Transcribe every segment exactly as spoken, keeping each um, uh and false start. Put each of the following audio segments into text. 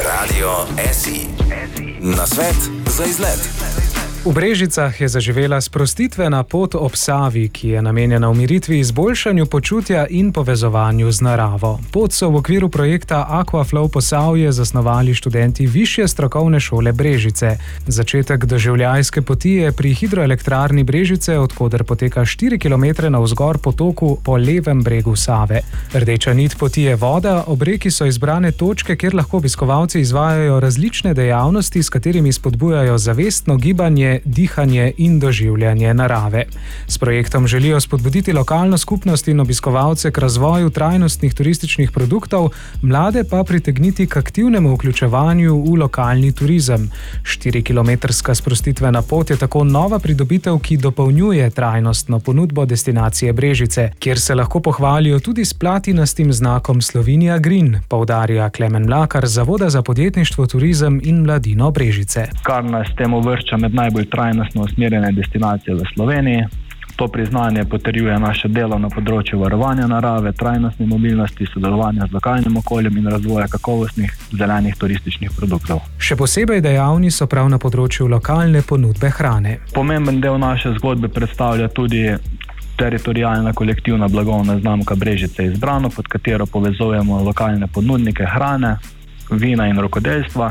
Radio S I. Nasvet za izlet. V Brežicah je zaživela sprostitvena pot ob Savi, ki je namenjena umiritvi, izboljšanju počutja in povezovanju z naravo. Pot so v okviru projekta Aquaflow Posavje zasnovali študenti Višje strokovne šole Brežice. Začetek doživljajske poti je pri hidroelektrarni Brežice, od koder poteka štiri kilometre navzgor potoku po levem bregu Save. Rdeča nit poti je voda, ob reki so izbrane točke, kjer lahko obiskovalci izvajajo različne dejavnosti, s katerimi spodbujajo zavestno gibanje, dihanje in doživljanje narave. S projektom želijo spodbuditi lokalno skupnost in obiskovalce k razvoju trajnostnih turističnih produktov, mlade pa pritegniti k aktivnemu vključevanju v lokalni turizem. Štirikilometrska sprostitvena pot je tako nova pridobitev, ki dopolnjuje trajnostno ponudbo destinacije Brežice, kjer se lahko pohvalijo tudi s platinastim znakom Slovenija Green, poudarja Klemen Mlakar z Zavoda za podjetništvo, turizem in mladino Brežice. Kar nas tem uvršča med najbolj trajnostno usmerjene destinacije v Sloveniji. To priznanje potrjuje naše delo na področju varovanja narave, trajnostne mobilnosti, sodelovanja z lokalnim okoljem in razvoja kakovostnih zelenih turističnih produktov. Še posebej dejavni so prav na področju lokalne ponudbe hrane. Pomemben del naše zgodbe predstavlja tudi teritorijalna kolektivna blagovna znamka Brežice Izbrano, pod katero povezujemo lokalne ponudnike hrane, vina in rokodelstva.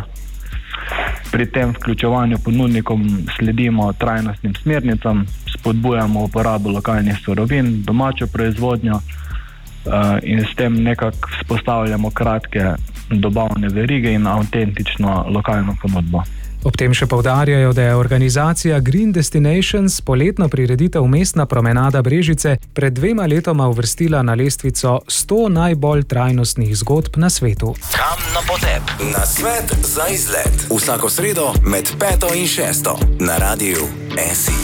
Pri tem vključevanju ponudnikom sledimo trajnostnim smernicam, spodbujamo uporabo lokalnih surovin, domačo proizvodnjo in s tem nekako vzpostavljamo kratke dobavne verige in avtentično lokalno ponudbo. Ob tem še poudarjajo, da je organizacija Green Destinations poletno prireditev Mestna promenada Brežice pred dvema letoma uvrstila na lestvico sto najbolj trajnostnih zgodb na svetu. Kam na potep? Nasvet za izlet. Vsako sredo med peto in šesto na Radiu S I.